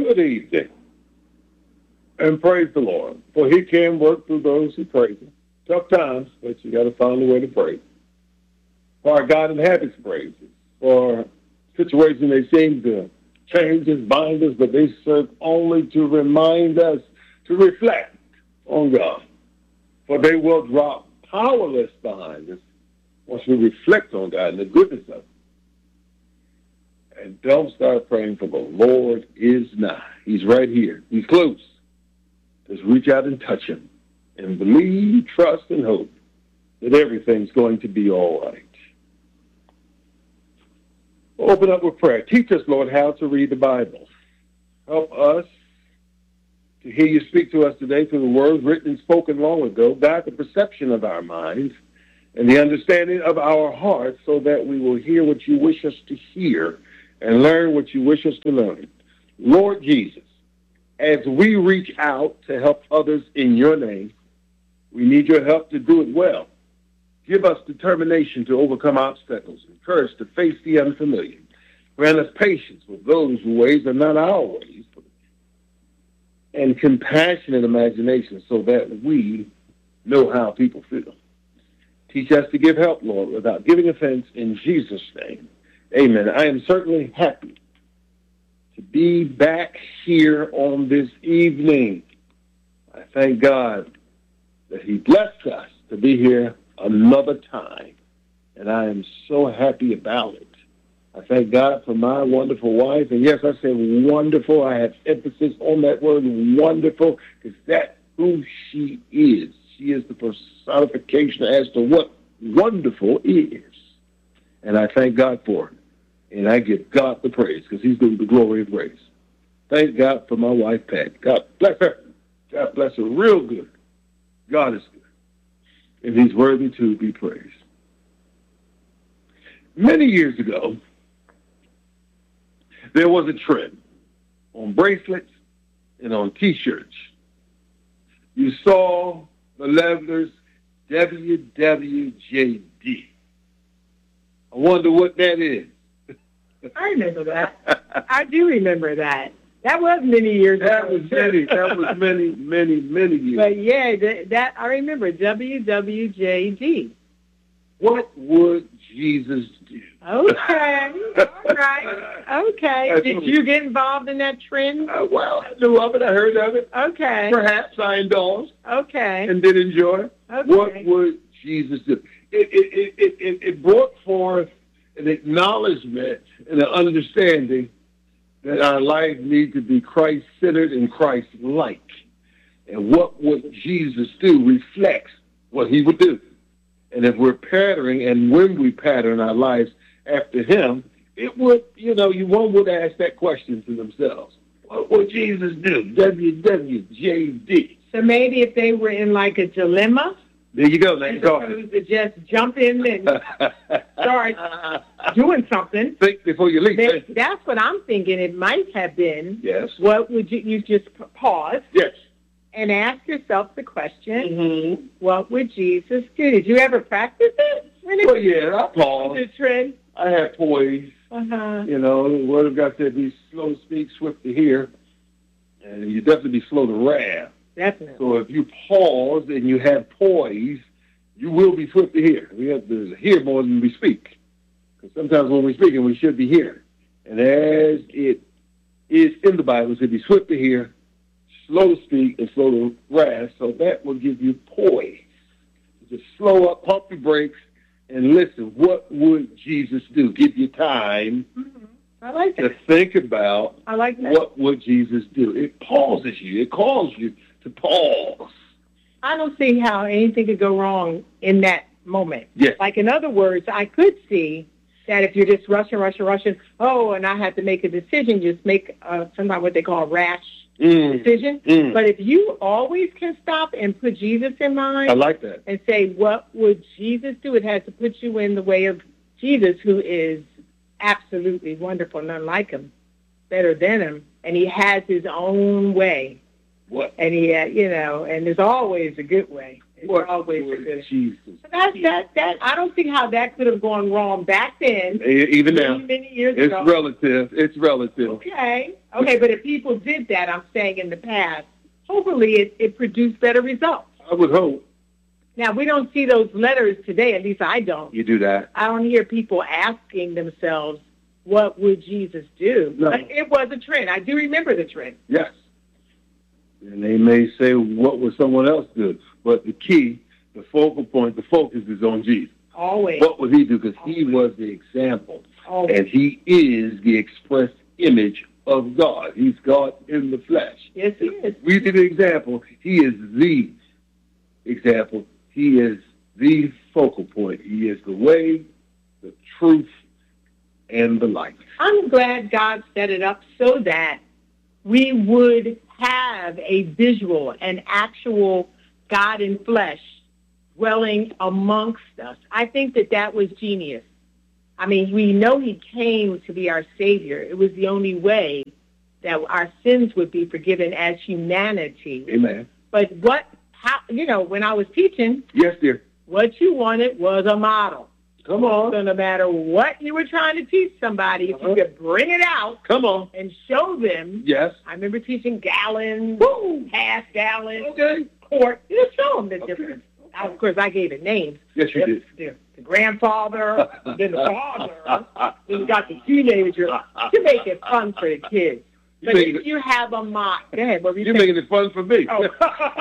Good evening. And praise the Lord. For he can work through those who praise him. Tough times, but you got to find a way to praise. For our God inhabits praises. For situations they seem to change us, bind us, but they serve only to remind us to reflect on God. For they will drop powerless behind us once we reflect on God and the goodness of him. And don't start praying for the Lord is nigh. He's right here. He's close. Just reach out and touch him and believe, trust, and hope that everything's going to be all right. Open up with prayer. Teach us, Lord, how to read the Bible. Help us to hear you speak to us today through the words written and spoken long ago. Guide the perception of our minds and the understanding of our hearts so that we will hear what you wish us to hear and learn what you wish us to learn. Lord Jesus, as we reach out to help others in your name, we need your help to do it well. Give us determination to overcome obstacles and courage to face the unfamiliar. Grant us patience with those whose ways are not our ways, and compassionate imagination so that we know how people feel. Teach us to give help, Lord, without giving offense, in Jesus' name. Amen. I am certainly happy to be back here on this evening. I thank God that he blessed us to be here another time, and I am so happy about it. I thank God for my wonderful wife, and yes, I say wonderful. I have emphasis on that word wonderful, because that's who she is. She is the personification as to what wonderful is, and I thank God for it. And I give God the praise because he's doing the glory and praise. Thank God for my wife, Pat. God bless her. God bless her real good. God is good. And he's worthy to be praised. Many years ago, there was a trend on bracelets and on T-shirts. You saw the letters WWJD. I wonder what that is. I remember that. I do remember that. That was many years ago. That was many years. But yeah, that I remember, WWJD. What would Jesus do? Okay, all right. Okay. Did you get involved in that trend? Well, I knew of it. I heard of it. Okay. Perhaps I indulged. Okay. And did enjoy. Okay. What would Jesus do? It brought forth an acknowledgement and an understanding that our life needs to be Christ-centered and Christ-like. And what would Jesus do reflects what he would do. And if we're patterning, and when we pattern our lives after him, it would, one would ask that question to themselves. What would Jesus do? WWJD. So maybe if they were in like a dilemma, there you go. Let's go. To just jump in and start doing something. Think before you leap. That's what I'm thinking. It might have been. Yes. What would you just pause? Yes. And ask yourself the question, what would Jesus do? Did you ever practice it? Well, yeah, I paused. The trend? I had poise. The Word of God said, be slow to speak, swift to hear. And you definitely be slow to wrath. Definitely. So if you pause and you have poise, you will be swift to hear. We have to hear more than we speak. Because sometimes when we're speaking, we should be hearing. And as it is in the Bible, it said be swift to hear, slow to speak, and slow to wrath. So that will give you poise. Just slow up, pump your brakes, and listen. What would Jesus do? Give you time I like that. to think about what would Jesus do. It pauses you. It calls you to pause. I don't see how anything could go wrong in that moment. Yes. Like, in other words, I could see that if you're just rushing, and I have to make a decision, just make sometimes what they call a rash decision. But if you always can stop and put Jesus in mind, I like that, and say, what would Jesus do? It has to put you in the way of Jesus, who is absolutely wonderful, none like him, better than him, and he has his own way. What? And he, and there's always a good way. It's always for good. Jesus. That I don't see how that could have gone wrong back then. Even now, many years ago. It's relative. Okay, but if people did that, I'm saying in the past, hopefully it produced better results. I would hope. Now, we don't see those letters today, at least I don't. You do that. I don't hear people asking themselves, what would Jesus do? No. It was a trend. I do remember the trend. Yes. And they may say, what would someone else do? But the key, the focal point, the focus is on Jesus. Always. What would he do? Because he was the example. Always. And he is the express image of God. He's God in the flesh. Yes, he is. We see the example. He is the example. He is the focal point. He is the way, the truth, and the life. I'm glad God set it up so that we would have a visual, an actual God in flesh dwelling amongst us. I think that was genius. I mean, we know he came to be our Savior. It was the only way that our sins would be forgiven as humanity. Amen. But when I was teaching, yes, dear, what you wanted was a model. Come on. So no matter what you were trying to teach somebody, if you could bring it out, come on, and show them. Yes. I remember teaching gallons, half gallons, quart. Just show them the difference. Of course, I gave it names. Yes, you did. The grandfather, then the father, then you got the teenager to make it fun for the kids. But if you have a mock, go ahead. You're making it fun for me. Oh.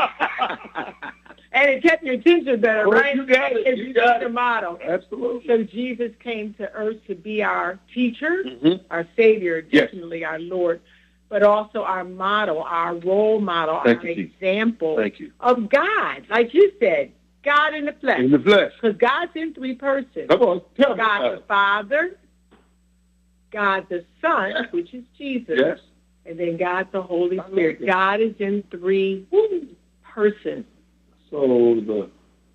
And it kept your attention better, right? You got it. You got the model. Absolutely. So Jesus came to earth to be our teacher, our Savior, definitely our Lord, but also our model, our role model, our example of God. Like you said, God in the flesh. In the flesh. Because God's in three persons. Come on, tell me. God the Father, God the Son, which is Jesus, yes, and then God the Holy Spirit. God is in three persons. So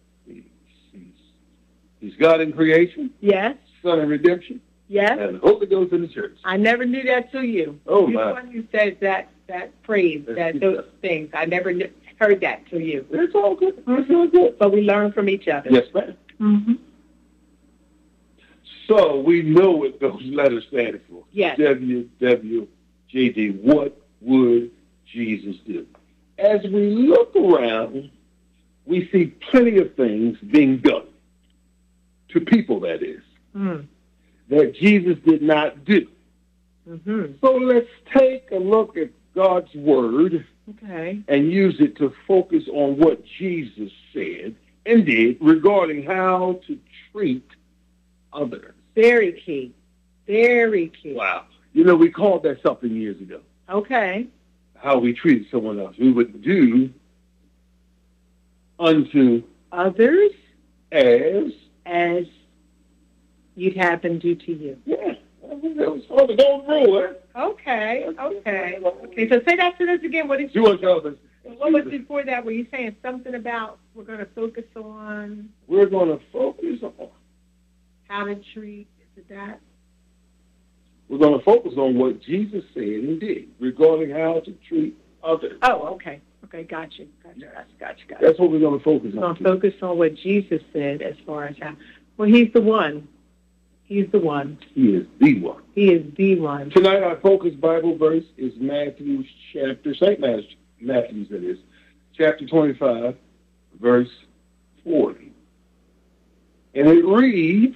he's God in creation. Yes. Son in redemption. Yes. And the Holy Ghost in the church. I never knew that till you. Oh, You're the one who says that phrase, those things. I never heard that till you. It's all good. It's all good. But we learn from each other. Yes, ma'am. Mm-hmm. So we know what those letters stand for. Yes. WWJD. What would Jesus do? As we look around, we see plenty of things being done to people, that is, that Jesus did not do. Mm-hmm. So let's take a look at God's Word and use it to focus on what Jesus said and did regarding how to treat others. Very key. Very key. Wow. We called that something years ago. Okay. How we treated someone else. We would do unto others as you'd have them do to you. Yeah. That was for the golden rule. Okay. So say that to us again. What did you do unto others? What was before that? Were you saying something about we're going to focus on? We're going to focus on how to treat. Is it that? We're going to focus on what Jesus said and did regarding how to treat others. Oh, okay. Okay, gotcha. That's what we're going to focus on. We're going to focus on what Jesus said as far as how. Well, he's the one. He's the one. He is the one. He is the one. Tonight, our focus Bible verse is Matthew's St. Matthew's, that is, chapter 25, verse 40. And it reads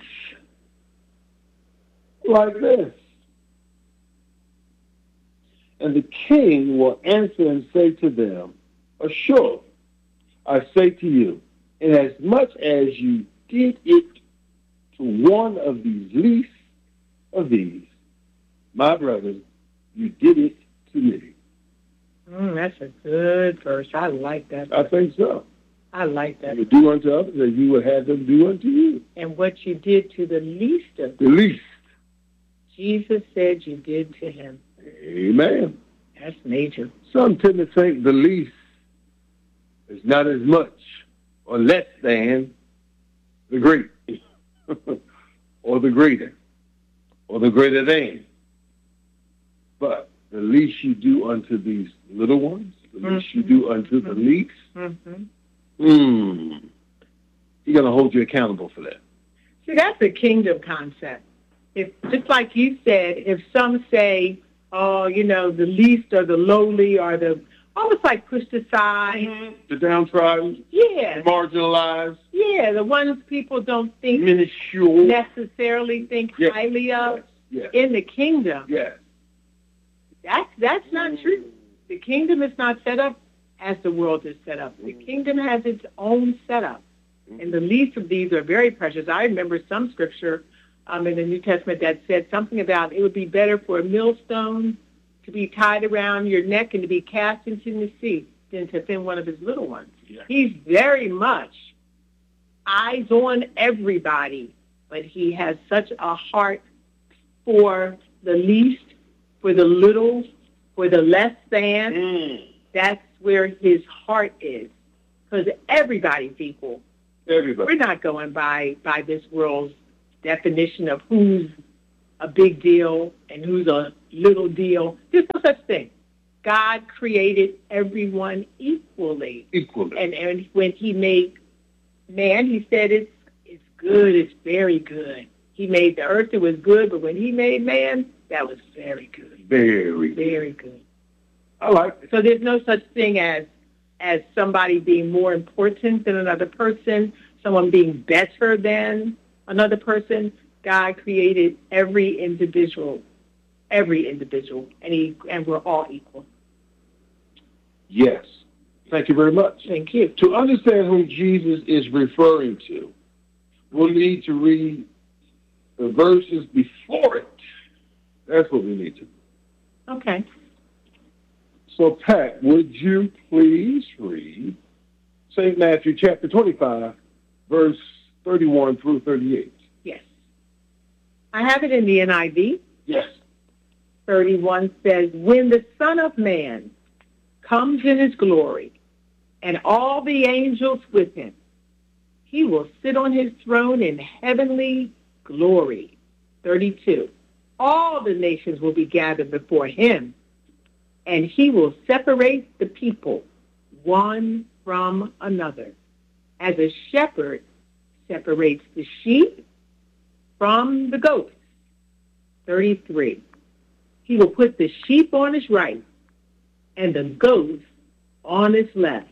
like this. And the king will answer and say to them, Assuredly, I say to you, inasmuch as you did it to one of these least of these, my brothers, you did it to me. That's a good verse. I like that verse. I think so. I like that. You do unto others as you would have them do unto you. And what you did to the least of them. The least. Jesus said you did to him. Amen. That's major. Some tend to think the least is not as much or less than the great or the greater or the greater than. But the least you do unto these little ones, the least you do unto the least, He's going to hold you accountable for that. See, that's a kingdom concept. If, just like you said, if some say, oh, the least or the lowly or the almost like pushed aside. The downtrodden. Yeah. The marginalized. Yeah, the ones people don't think minuscule. Necessarily think highly of in the kingdom. Yes. That's not true. The kingdom is not set up as the world is set up. The kingdom has its own setup. And the least of these are very precious. I remember some scripture in the New Testament that said something about it would be better for a millstone to be tied around your neck and to be cast into the sea than to offend one of his little ones. Yeah. He's very much eyes on everybody, but he has such a heart for the least, for the little, for the less than. That's where his heart is, because everybody's equal. Everybody. We're not going by this world's definition of who's a big deal and who's a little deal. There's no such thing. God created everyone equally. And when he made man, he said it's good, it's very good. He made the earth, it was good, but when he made man, that was very good. Very good. I like it. So there's no such thing as somebody being more important than another person, someone being better than another person. God created every individual, and we're all equal. Yes. Thank you very much. Thank you. To understand whom Jesus is referring to, we'll need to read the verses before it. That's what we need to do. Okay. So, Pat, would you please read St. Matthew chapter 25, verse 31 through 38? Yes. I have it in the NIV. Yes. 31 says, when the Son of Man comes in his glory and all the angels with him, he will sit on his throne in heavenly glory. 32. All the nations will be gathered before him, and he will separate the people one from another, as a shepherd separates the sheep from the goats. 33. He will put the sheep on his right and the goats on his left.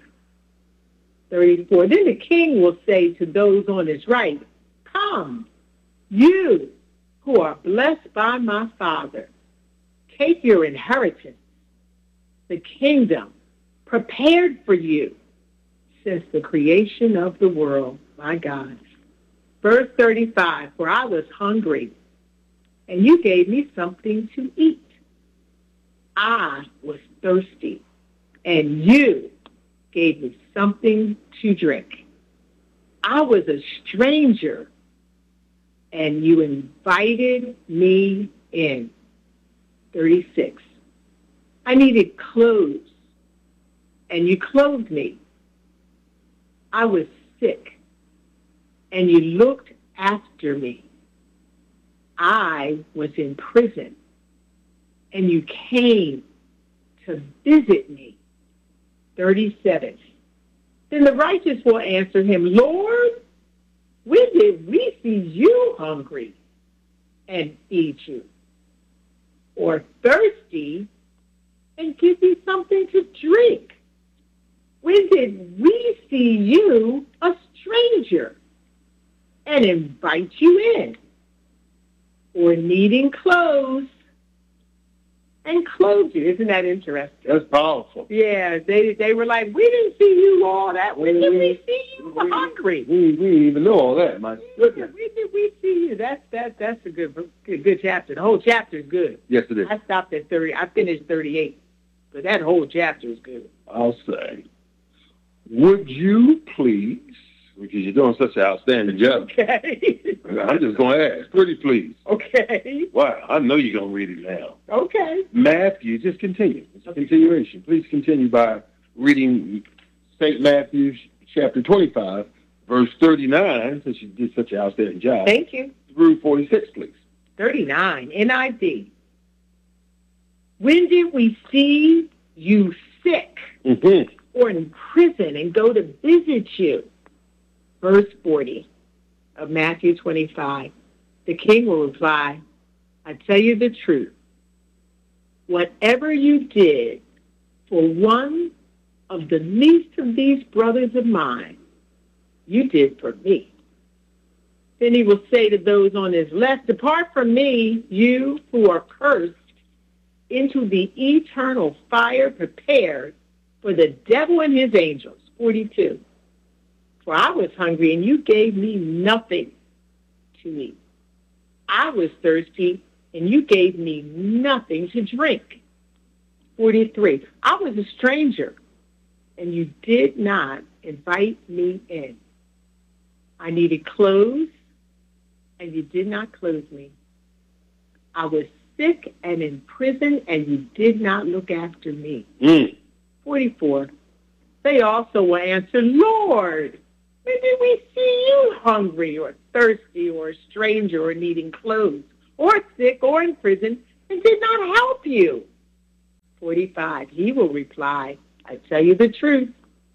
34. Then the king will say to those on his right, come, you who are blessed by my Father, take your inheritance, the kingdom prepared for you since the creation of the world. My God. Verse 35, for I was hungry, and you gave me something to eat. I was thirsty, and you gave me something to drink. I was a stranger, and you invited me in. 36. I needed clothes, and you clothed me. I was sick, and you looked after me. I was in prison, and you came to visit me. 37. Then the righteous will answer him, Lord, when did we see you hungry and feed you, or thirsty and give you something to drink? When did we see you a stranger and invite you in, or needing clothes and clothe you? Isn't that interesting? That's powerful. Yeah, they were like, we didn't see you all that. When did we see you hungry? We didn't even know all that. My goodness. When did we see you? That's a good chapter. The whole chapter is good. Yes, it is. I stopped at 30. I finished 38, but that whole chapter is good. I'll say, would you please, because you're doing such an outstanding job. Okay. I'm just going to ask, pretty please. Okay. Wow, I know you're going to read it now. Okay. Matthew, just continue. It's a continuation. Please continue by reading St. Matthew chapter 25, verse 39, since you did such an outstanding job. Thank you. Through 46, please. 39, NIV. When did we see you sick or in prison and go to visit you. Verse 40 of Matthew 25. The king will reply, I tell you the truth. Whatever you did for one of the least of these brothers of mine, you did for me. Then he will say to those on his left, depart from me, you who are cursed, into the eternal fire prepared for the devil and his angels. 42. For I was hungry, and you gave me nothing to eat. I was thirsty, and you gave me nothing to drink. 43. I was a stranger, and you did not invite me in. I needed clothes, and you did not clothe me. I was sick and in prison, and you did not look after me. 44. They also will answer, Lord, when did we see you hungry or thirsty or a stranger or needing clothes or sick or in prison and did not help you? 45. He will reply, I tell you the truth.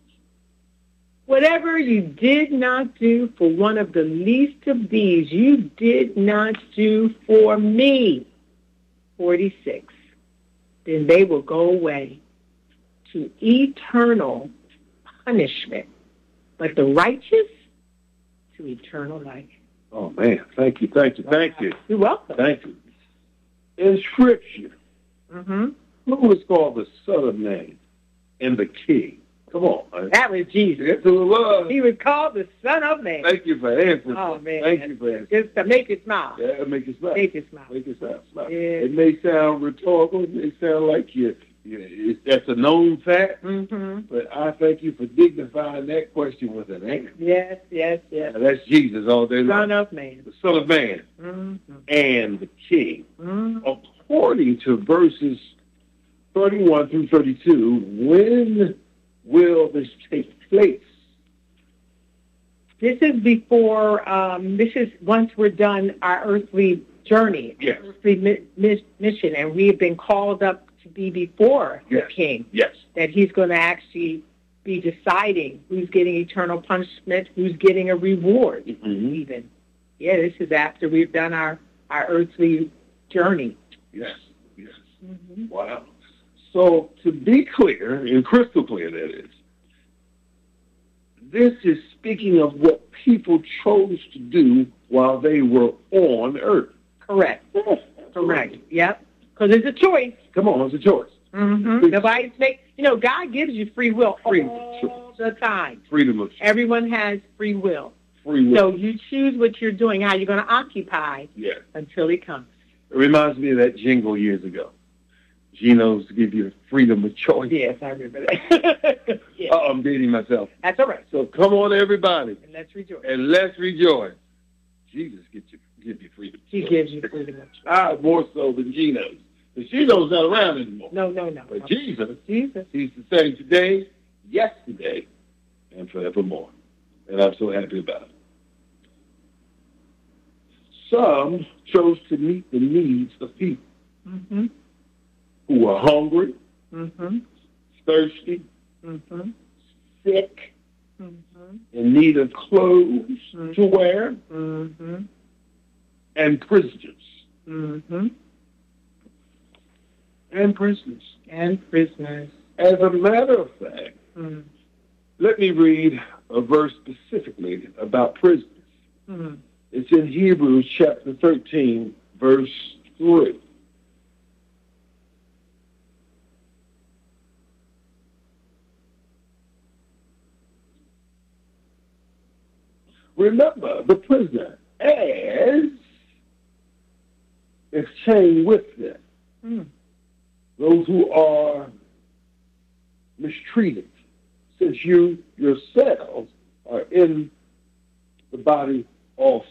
Whatever you did not do for one of the least of these, you did not do for me. 46. Then they will go away to eternal punishment, but the righteous to eternal life. Oh, man. Thank you, thank you, thank you. You're welcome. Thank you. In Scripture, who is called the Son of Man and the King? Come on, man. That was Jesus. Yes, it was. He was called the Son of Man. Thank you for answering. Oh, man. Thank you for answering. Just to make you smile. Yeah, make you smile. Make you smile. Make you smile. Yeah. It may sound rhetorical. It may sound like that's a known fact. But I thank you for dignifying that question with an answer. Yes, yes, yes. Now, that's Jesus all day long. Son of Man. The Son of Man and the King. According to verses 31 through 32, when will this take place? This is before, this is once we're done our earthly journey, yes. Earthly mission, and we have been called up to be before yes. the King. Yes. That he's going to actually be deciding who's getting eternal punishment, who's getting a reward, even. Yeah, this is after we've done our earthly journey. Yes, yes. Wow. So to be clear, and crystal clear that is, this is speaking of what people chose to do while they were on earth. Correct. Correct. Yep. Because it's a choice. Come on, it's a choice. Nobody's God gives you free will all the time. Freedom of choice. Everyone has free will. Free will. So you choose what you're doing, how you're going to occupy until he comes. It reminds me of that jingle years ago. Geno's to give you freedom of choice. Yes, I remember that. Yes. I'm dating myself. That's all right. So come on, everybody. And let's rejoice. Jesus give you freedom. He gives you freedom of choice. More so than Geno's. But Geno's not around anymore. No. But Jesus, he's the same today, yesterday, and forevermore. And I'm so happy about it. Some chose to meet the needs of people who are hungry, thirsty, sick, in need of clothes to wear, and prisoners. And prisoners. As a matter of fact, let me read a verse specifically about prisoners. It's in Hebrews chapter 13, verse 3. Remember the prisoner as is chained with them. Those who are mistreated, since you yourselves are in the body also.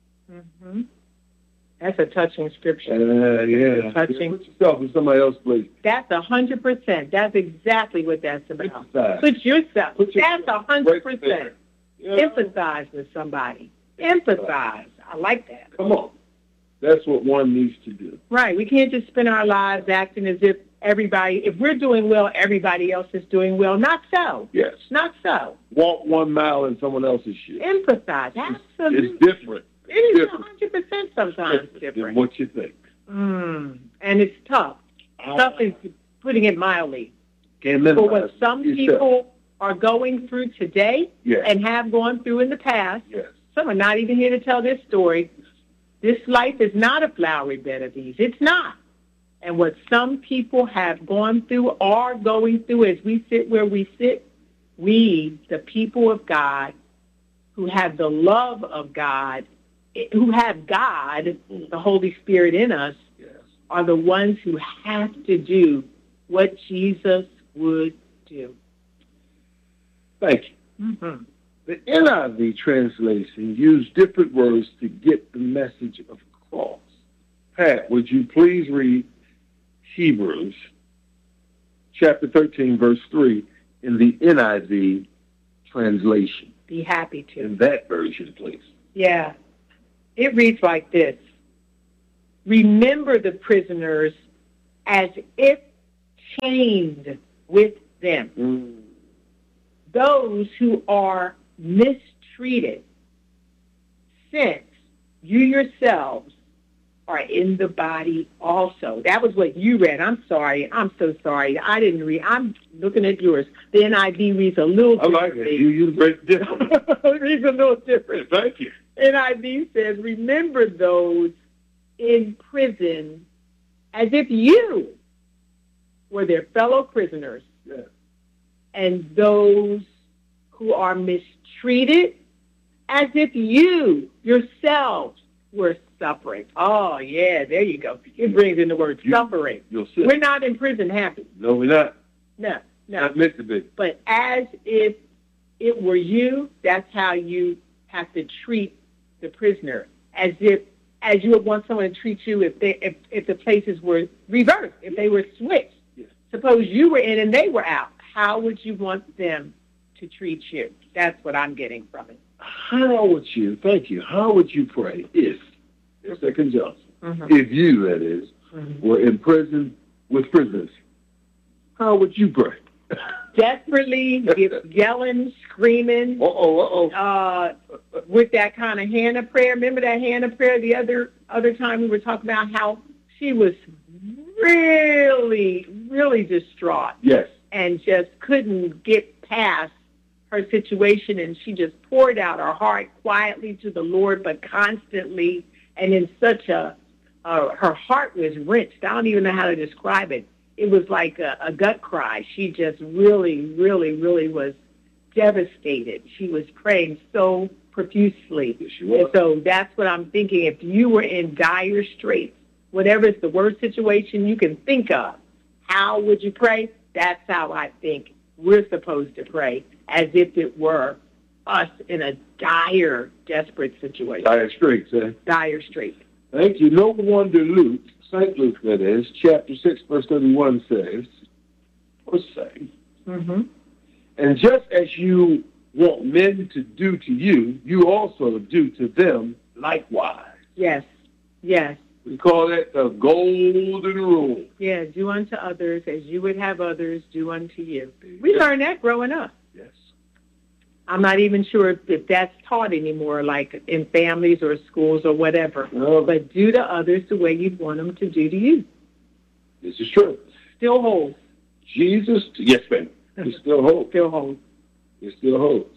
That's a touching scripture. Yeah. Touching. Put yourself in somebody else's place. That's 100%. That's exactly what that's about. Emphasize. Put yourself. That's 100%. Right. Yeah. Empathize with somebody. Empathize. I like that. Come on. That's what one needs to do. Right. We can't just spend our lives acting as if if we're doing well, everybody else is doing well. Not so. Yes. Not so. Walk 1 mile in someone else's shoes. Empathize. Absolutely. It's different. It is 100% sometimes different. Than what you think. And it's tough. Tough is putting it mildly. Can't minimize But what some people are going through today and have gone through in the past, some are not even here to tell this story. This life is not a flowery bed of ease. It's not. And what some people have gone through, are going through as we sit where we sit, we, the people of God, who have the love of God, who have God, the Holy Spirit in us, are the ones who have to do what Jesus would do. Thank you. Mm-hmm. The NIV translation used different words to get the message across. Pat, would you please read Hebrews chapter 13, verse 3 in the NIV translation? Be happy to. In that version, please. Yeah. It reads like this. Remember the prisoners as if chained with them. Those who are mistreated, since you yourselves are in the body also. That was what you read. I'm sorry. I'm so sorry. I didn't read. I'm looking at yours. The NIV reads a little different. I like it. You use great different. It reads a little different. Thank you. NIV says, remember those in prison as if you were their fellow prisoners, and those who are mistreated as if you yourselves were suffering. Oh, yeah, there you go. It brings in the word suffering. We're not in prison happy. No, we're not. No. Not meant to be. But as if it were you, that's how you have to treat the prisoner, as you would want someone to treat you if the places were reversed, if they were switched. Suppose you were in and they were out. How would you want them to treat you? That's what I'm getting from it. How would you pray if, second Johnson, if you, that is, were in prison with prisoners? How would you pray? Desperately, yelling, screaming. With that kind of Hannah prayer. Remember that Hannah prayer the other time we were talking about how she was really, really distraught. Yes. And just couldn't get past her situation, and she just poured out her heart quietly to the Lord, but constantly, and in such her heart was wrenched. I don't even know how to describe it. It was like a gut cry. She just really, really, really was devastated. She was praying so profusely. Yes, she was. And so that's what I'm thinking. If you were in dire straits, whatever is the worst situation you can think of, how would you pray? That's how I think we're supposed to pray, as if it were us in a dire, desperate situation. Dire straits, eh? Dire straits. Thank you. No wonder Luke, St. Luke, that is, chapter 6, verse 31 says, or say, and just as you want men to do to you, you also do to them likewise. Yes, yes. We call that the golden rule. Yeah, do unto others as you would have others do unto you. We learned that growing up. Yes. I'm not even sure if that's taught anymore, like in families or schools or whatever. No. But do to others the way you'd want them to do to you. This is true. Still holds. Jesus, yes, ma'am. It still holds. Still holds. It still holds.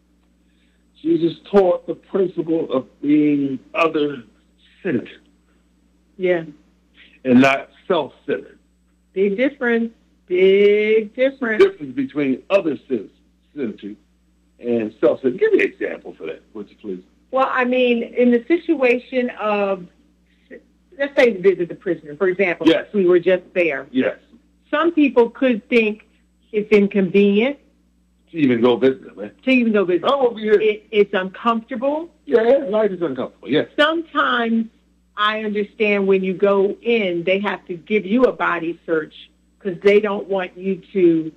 Jesus taught the principle of being other-centered. Yeah. And not self-centered. Big difference. Big difference. The difference between other-centered and self-centered. Give me an example for that, would you please? Well, I mean, in the situation of, let's say visit the prisoner, for example. Yes. We were just there. Yes. Some people could think it's inconvenient. To even go visit them, man. To even go visit. Oh, yeah. It's uncomfortable. Yeah, life is uncomfortable, yes. Sometimes I understand when you go in, they have to give you a body search because they don't want you to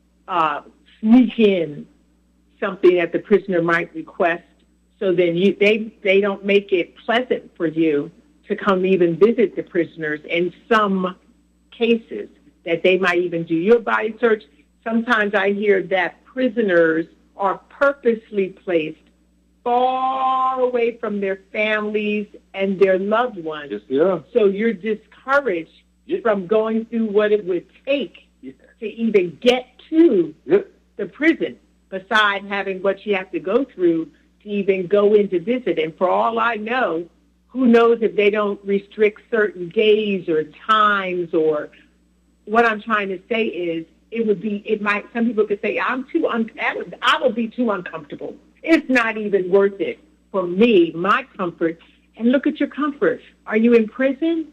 sneak in something that the prisoner might request. So then they don't make it pleasant for you to come even visit the prisoners in some cases. that they might even do your body search. Sometimes I hear that prisoners are purposely placed far away from their families and their loved ones. Yes, yeah. So you're discouraged from going through what it would take to even get to the prison, besides having what you have to go through to even go in to visit. And for all I know, who knows if they don't restrict certain days or times, or what I'm trying to say is some people could say, I would be too uncomfortable. It's not even worth it for me, my comfort. And look at your comfort. Are you in prison?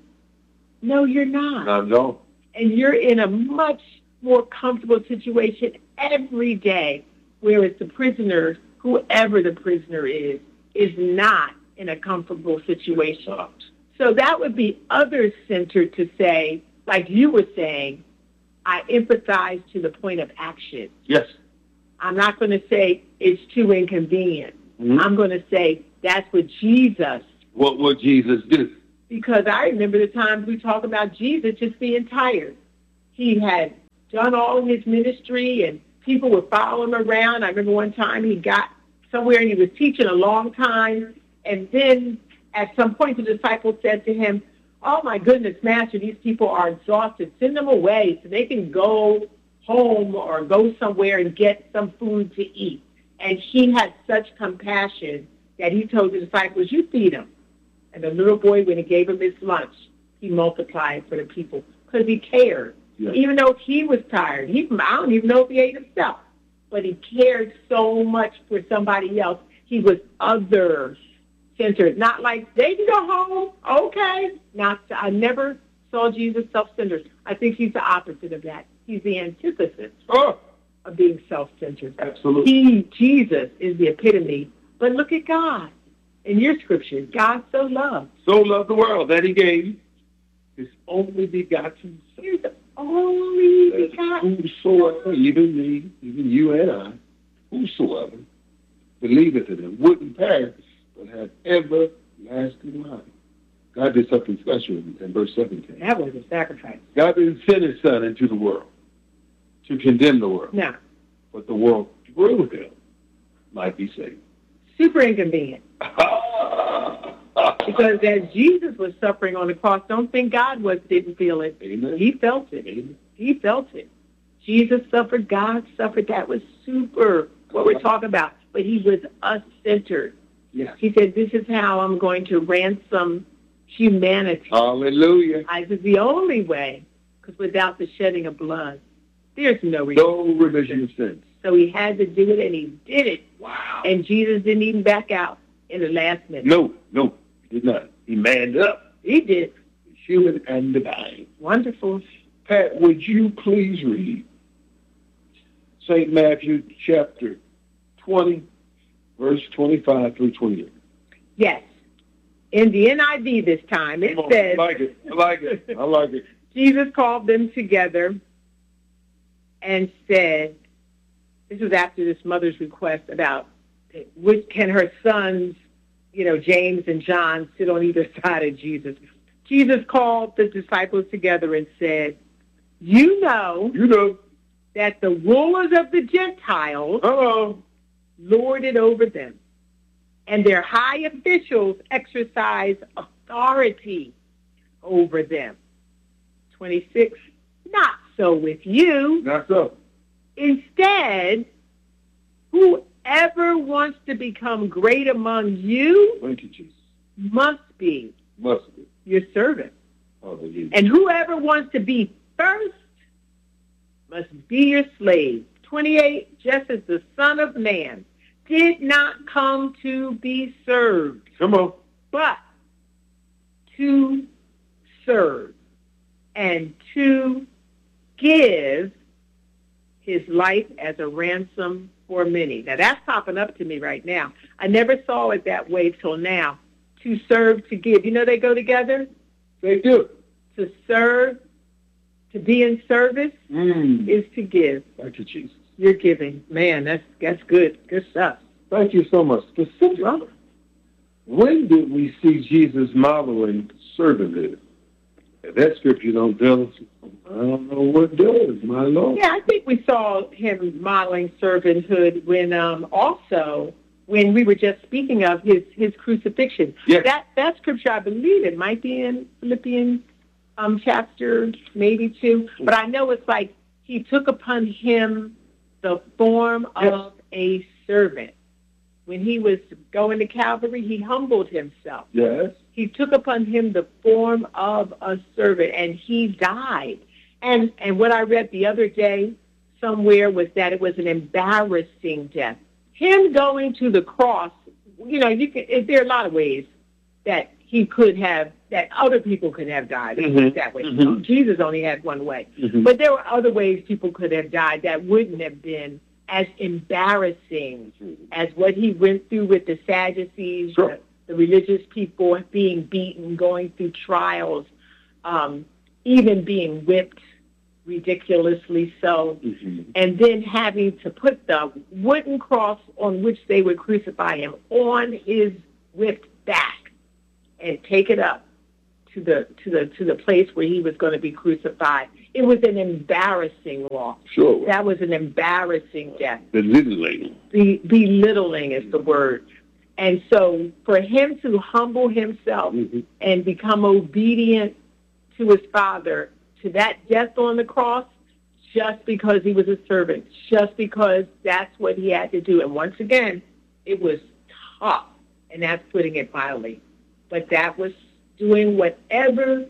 No, you're not. Not at all. And you're in a much more comfortable situation every day, whereas the prisoner, whoever the prisoner is not in a comfortable situation. So that would be other-centered to say, like you were saying, I empathize to the point of action. Yes. I'm not going to say it's too inconvenient. Mm-hmm. I'm going to say that's what Jesus. What would Jesus do? Because I remember the times we talk about Jesus just being tired. He had done all his ministry and people would follow him around. I remember one time he got somewhere and he was teaching a long time. And then at some point the disciples said to him, oh, my goodness, Master, these people are exhausted. Send them away so they can go home or go somewhere and get some food to eat. And he had such compassion that he told the disciples, you feed them. And the little boy, when he gave him his lunch, he multiplied for the people because he cared. Yeah. Even though he was tired. I don't even know if he ate himself. But he cared so much for somebody else. He was other-centered. Not like, they can go home, okay. I never saw Jesus self-centered. I think he's the opposite of that. He's the antithesis of being self-centered. Absolutely. Jesus is the epitome. But look at God. In your scripture, God so loved the world that he gave his only begotten Son. He's the only begotten. Whosoever, even me, even you and I, whosoever believeth in him wouldn't perish, but have everlasting life. God did something special in verse 17. That was a sacrifice. God didn't send his Son into the world to condemn the world. No. But the world through him might be saved. Super inconvenient. Because as Jesus was suffering on the cross, don't think God didn't feel it. Amen. He felt it. Amen. He felt it. Jesus suffered. God suffered. That was super what we're talking about. But he was us-centered. Yes. He said, this is how I'm going to ransom humanity. Hallelujah. This is the only way, because without the shedding of blood, there's no remission of sins. So he had to do it, and he did it. Wow. And Jesus didn't even back out in the last minute. No, he did not. He manned up. He did. Human and divine. Wonderful. Pat, would you please read St. Matthew chapter 20, verse 25 through 28? Yes. In the NIV this time, it says... I like it. Jesus called them together and said, this was after this mother's request about which can her sons, James and John, sit on either side of Jesus. Jesus called the disciples together and said, you know that the rulers of the Gentiles lord it over them, and their high officials exercise authority over them. 26, not so with you. Not so. Instead, whoever wants to become great among you, thank you, Jesus, must be your servant. Hallelujah. And whoever wants to be first must be your slave. 28, just as the Son of Man did not come to be served. Come on. But to serve and to give his life as a ransom for many. Now, that's popping up to me right now. I never saw it that way till now. To serve, to give. They go together? They do. To serve, to be in service is to give. Thank you, Jesus. You're giving. Man, that's good. Good stuff. Thank you so much. Specifically, when did we see Jesus modeling servanthood? If that scripture don't tell us, I don't know what does, my Lord. Yeah, I think we saw him modeling servanthood when we were just speaking of his crucifixion. Yes. That scripture, I believe it might be in Philippians chapter maybe 2, but I know it's like he took upon him the form of a servant. When he was going to Calvary, he humbled himself. Yes. He took upon him the form of a servant, and he died. And what I read the other day somewhere was that it was an embarrassing death. Him going to the cross, there are a lot of ways that he could have, that other people could have died that way. Mm-hmm. Jesus only had one way. Mm-hmm. But there were other ways people could have died that wouldn't have been as embarrassing as what he went through with the Sadducees, sure. the religious people being beaten, going through trials, even being whipped ridiculously so, and then having to put the wooden cross on which they would crucify him on his whipped back and take it up to the place where he was going to be crucified. It was an embarrassing loss. Sure. That was an embarrassing death. Belittling. Belittling is the word. And so for him to humble himself and become obedient to his Father, to that death on the cross, just because he was a servant, just because that's what he had to do. And once again, it was tough, and that's putting it mildly. But that was doing whatever